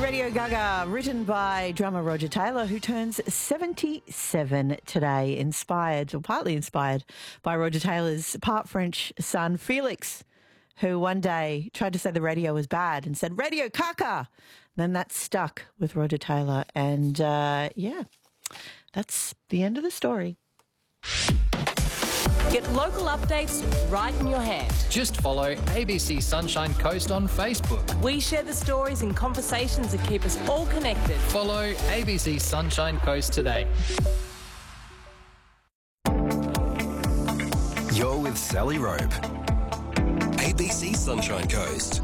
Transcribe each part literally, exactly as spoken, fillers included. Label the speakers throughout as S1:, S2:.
S1: Radio Gaga, written by drummer Roger Taylor, who turns seventy-seven today, inspired, or partly inspired, by Roger Taylor's part French son, Felix, who one day tried to say the radio was bad and said, Radio Caca! Then that stuck with Roger Taylor. And, uh, yeah, that's the end of the story.
S2: Get local updates right in your hand.
S3: Just follow A B C Sunshine Coast on Facebook.
S2: We share the stories and conversations that keep us all connected.
S3: Follow A B C Sunshine Coast today.
S4: You're with Sally Rope. A B C Sunshine Coast.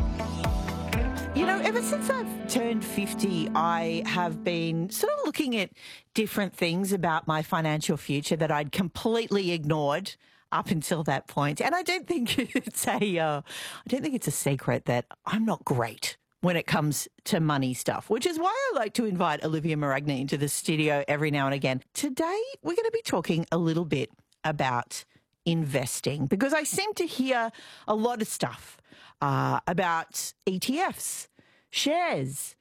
S1: You know, ever since I've turned fifty, I have been sort of looking at different things about my financial future that I'd completely ignored up until that point. And I don't think it's a, uh, I don't think it's a secret that I'm not great when it comes to money stuff, which is why I like to invite Olivia Maragna into the studio every now and again. Today, we're going to be talking a little bit about investing, because I seem to hear a lot of stuff uh, about E T Fs, shares,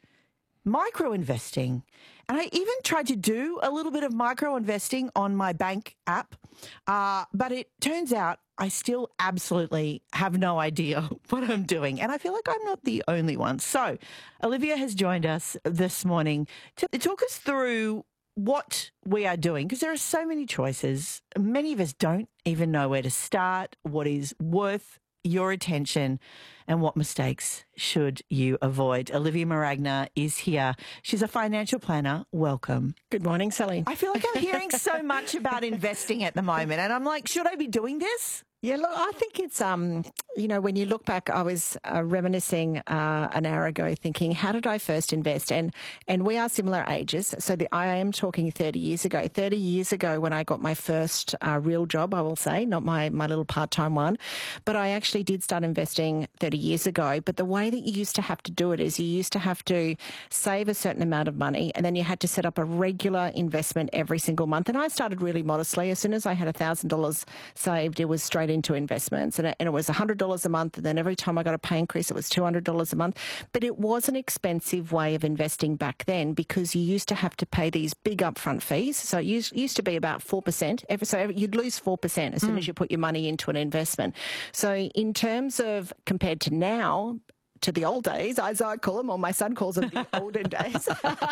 S1: micro investing. And I even tried to do a little bit of micro investing on my bank app, uh, but it turns out I still absolutely have no idea what I'm doing. And I feel like I'm not the only one. So Olivia has joined us this morning to talk us through what we are doing, because there are so many choices. Many of us don't even know where to start, what is worth your attention, and what mistakes should you avoid. Olivia Maragna is here. She's a financial planner. Welcome.
S5: Good morning, Sally.
S1: I feel like I'm hearing so much about investing at the moment, and I'm like, should I be doing this?
S5: Yeah, look, I think it's, um, you know, when you look back, I was uh, reminiscing uh, an hour ago thinking, how did I first invest? And and we are similar ages. So the, I am talking thirty years ago. thirty years ago when I got my first uh, real job, I will say, not my, my little part-time one. But I actually did start investing thirty years ago. But the way that you used to have to do it is you used to have to save a certain amount of money, and then you had to set up a regular investment every single month. And I started really modestly. As soon as I had one thousand dollars saved, it was straight into investments, and it, and it was one hundred dollars a month, and then every time I got a pay increase it was two hundred dollars a month. But it was an expensive way of investing back then, because you used to have to pay these big upfront fees. So it used, used to be about four percent. So every, you'd lose four percent as soon mm. as you put your money into an investment. So in terms of compared to now, to the old days, as I call them, or my son calls them the olden days,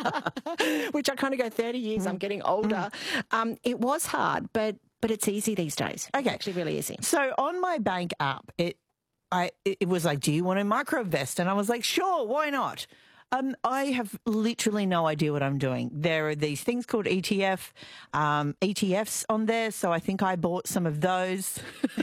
S5: which I kind of go thirty years, mm. I'm getting older. Mm. Um, it was hard, but But it's easy these days.
S1: Okay.
S5: It's actually really easy.
S1: So on my bank app, it I it was like, do you want to micro invest? And I was like, sure, why not? Um, I have literally no idea what I'm doing. There are these things called E T F, um, E T Fs on there, so I think I bought some of those.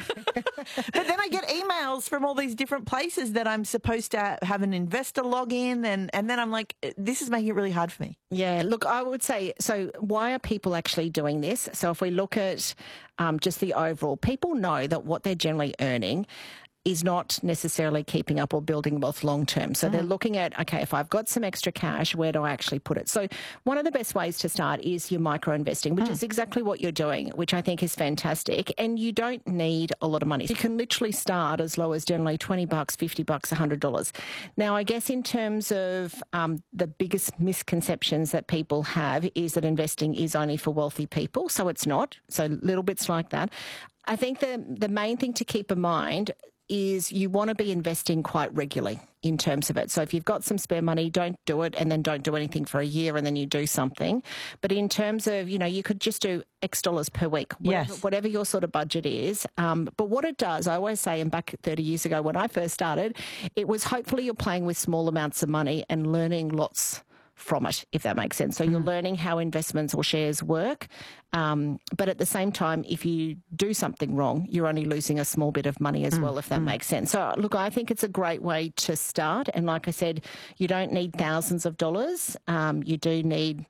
S1: But then I get emails from all these different places that I'm supposed to have an investor login, and, and then I'm like, this is making it really hard for me.
S5: Yeah, look, I would say, so why are people actually doing this? So if we look at um, just the overall, people know that what they're generally earning is not necessarily keeping up or building wealth long term. So mm. they're looking at, okay, if I've got some extra cash, where do I actually put it? So one of the best ways to start is your micro investing, which mm. is exactly what you're doing, which I think is fantastic. And you don't need a lot of money. You can literally start as low as generally twenty bucks, fifty bucks, one hundred dollars. Now, I guess in terms of um, the biggest misconceptions that people have is that investing is only for wealthy people. So it's not. So little bits like that. I think the the main thing to keep in mind is you want to be investing quite regularly in terms of it. So if you've got some spare money, don't do it, and then don't do anything for a year, and then you do something. But in terms of, you know, you could just do X dollars per week, whatever,
S1: yes.
S5: whatever your sort of budget is. Um, but what it does, I always say, and back thirty years ago when I first started, it was hopefully you're playing with small amounts of money and learning lots from it, if that makes sense. So you're learning how investments or shares work. Um, but at the same time, if you do something wrong, you're only losing a small bit of money as mm. well, if that mm. makes sense. So look, I think it's a great way to start. And like I said, you don't need thousands of dollars. Um, you do need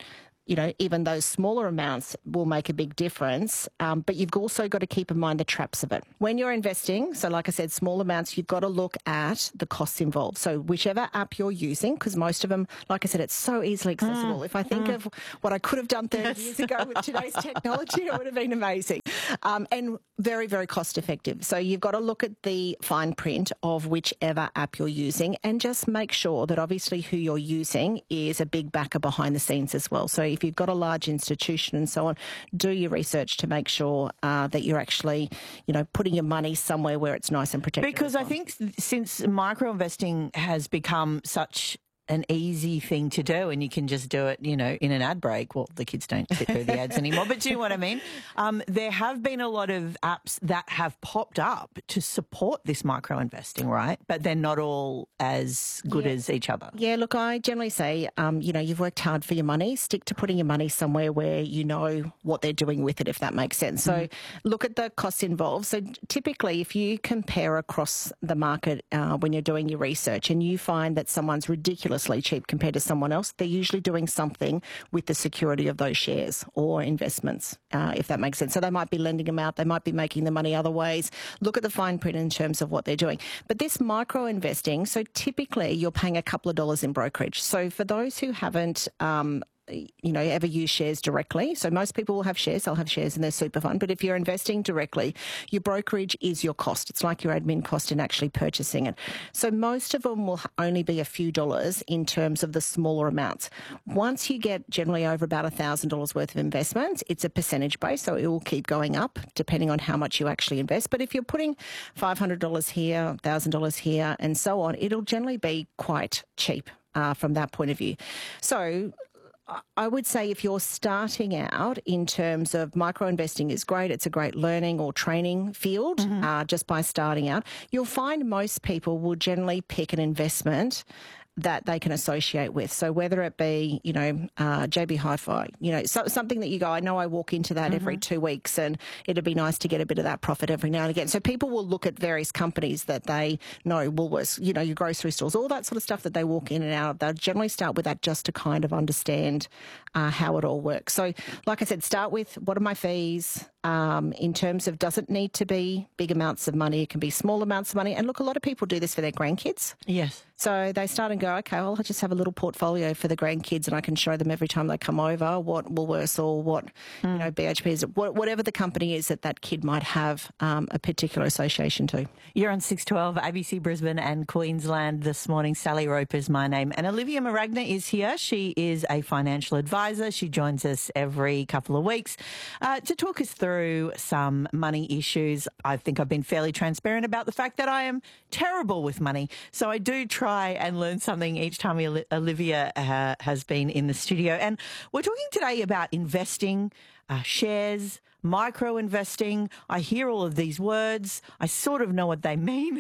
S5: you know, even those smaller amounts will make a big difference. Um, but you've also got to keep in mind the traps of it. When you're investing, so like I said, small amounts, you've got to look at the costs involved. So whichever app you're using, because most of them, like I said, it's so easily accessible. Mm. If I think mm. of what I could have done thirty yes. years ago with today's technology, it would have been amazing. Um, and very, very cost effective. So you've got to look at the fine print of whichever app you're using and just make sure that obviously who you're using is a big backer behind the scenes as well. So if you've got a large institution and so on, do your research to make sure uh, that you're actually, you know, putting your money somewhere where it's nice and protected.
S1: Because
S5: well.
S1: I think since micro investing has become such an easy thing to do, and you can just do it, you know, in an ad break. Well, the kids don't sit through the ads anymore, but do you know what I mean? Um, there have been a lot of apps that have popped up to support this micro investing, right? But they're not all as good
S5: yeah.
S1: as each other.
S5: Yeah, look, I generally say, um, you know, you've worked hard for your money. Stick to putting your money somewhere where you know what they're doing with it, if that makes sense. So mm-hmm. look at the costs involved. So typically, if you compare across the market uh, when you're doing your research and you find that someone's ridiculous cheap compared to someone else, they're usually doing something with the security of those shares or investments, uh, if that makes sense. So they might be lending them out, they might be making the money other ways. Look at the fine print in terms of what they're doing. But this micro investing, so typically you're paying a couple of dollars in brokerage. So for those who haven't um, you know, ever use shares directly. So most people will have shares, they'll have shares in their super fund. But if you're investing directly, your brokerage is your cost. It's like your admin cost in actually purchasing it. So most of them will only be a few dollars in terms of the smaller amounts. Once you get generally over about one thousand dollars worth of investments, it's a percentage base, so it will keep going up depending on how much you actually invest. But if you're putting five hundred dollars here, one thousand dollars here, and so on, it'll generally be quite cheap uh, from that point of view. So I would say if you're starting out in terms of micro investing is great, it's a great learning or training field mm-hmm. uh, just by starting out, you'll find most people will generally pick an investment that they can associate with. So whether it be, you know, uh, J B Hi-Fi, you know, so, something that you go, I know I walk into that mm-hmm. every two weeks and it'd be nice to get a bit of that profit every now and again. So people will look at various companies that they know, Woolworths, you know, your grocery stores, all that sort of stuff that they walk in and out of. They'll generally start with that just to kind of understand uh, how it all works. So like I said, start with what are my fees? Um, in terms of does it need to be big amounts of money? It can be small amounts of money. And look, a lot of people do this for their grandkids.
S1: Yes.
S5: So they start and go, okay, well, I'll just have a little portfolio for the grandkids and I can show them every time they come over what Woolworths or what, mm. you know, B H P is, whatever the company is that that kid might have um, a particular association to.
S1: You're on six twelve, A B C Brisbane and Queensland this morning. Sally Rope is my name. And Olivia Maragna is here. She is a financial advisor. She joins us every couple of weeks uh, to talk us through some money issues. I think I've been fairly transparent about the fact that I am terrible with money. So I do try and learn something each time Olivia uh, has been in the studio. And we're talking today about investing, uh, shares, micro investing. I hear all of these words. I sort of know what they mean,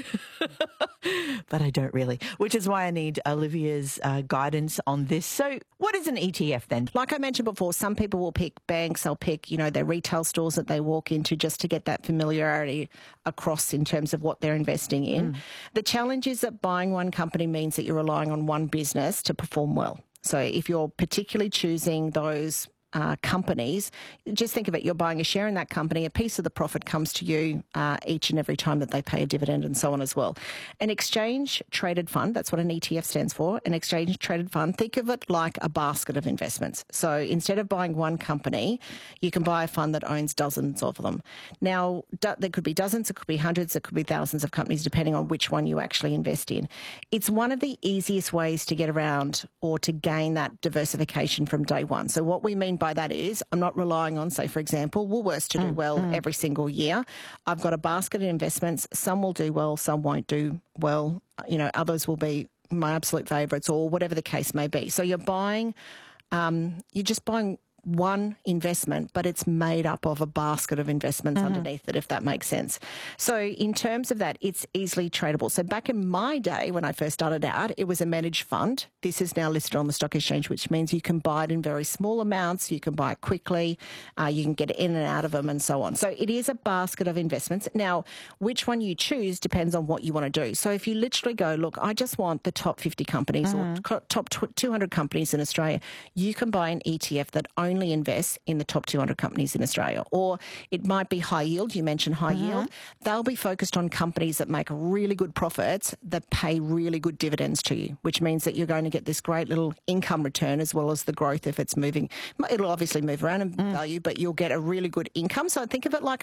S1: but I don't really, which is why I need Olivia's uh, guidance on this. So what is an E T F then?
S5: Like I mentioned before, some people will pick banks, they'll pick, you know, their retail stores that they walk into just to get that familiarity across in terms of what they're investing in. Mm. The challenge is that buying one company means that you're relying on one business to perform well. So if you're particularly choosing those Uh, companies, just think of it, you're buying a share in that company, a piece of the profit comes to you uh, each and every time that they pay a dividend and so on as well. An exchange traded fund, that's what an E T F stands for, an exchange traded fund, think of it like a basket of investments. So instead of buying one company, you can buy a fund that owns dozens of them. Now, do- there could be dozens, it could be hundreds, it could be thousands of companies depending on which one you actually invest in. It's one of the easiest ways to get around or to gain that diversification from day one. So what we mean by that is I'm not relying on, say, for example, Woolworths to do well mm, mm. every single year. I've got a basket of investments. Some will do well, some won't do well. You know, others will be my absolute favourites or whatever the case may be. So you're buying, um, you're just buying one investment, but it's made up of a basket of investments mm-hmm. underneath it, if that makes sense. So in terms of that, it's easily tradable. So back in my day, when I first started out, it was a managed fund. This is now listed on the stock exchange, which means you can buy it in very small amounts, you can buy it quickly, uh, you can get in and out of them and so on. So it is a basket of investments. Now, which one you choose depends on what you want to do. So if you literally go, look, I just want the top fifty companies mm-hmm. or top two hundred companies in Australia, you can buy an E T F that only invests in the top two hundred companies in Australia. Or it might be high yield. You mentioned high mm-hmm. yield. They'll be focused on companies that make really good profits, that pay really good dividends to you, which means that you're going to get this great little income return as well as the growth if it's moving. It'll obviously move around in mm. value, but you'll get a really good income. So think of it like